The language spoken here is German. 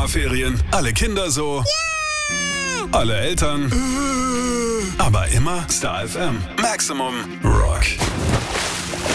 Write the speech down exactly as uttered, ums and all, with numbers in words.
Sommerferien, alle Kinder so, yeah! Alle Eltern, uh. aber immer Star F M. Maximum Rock.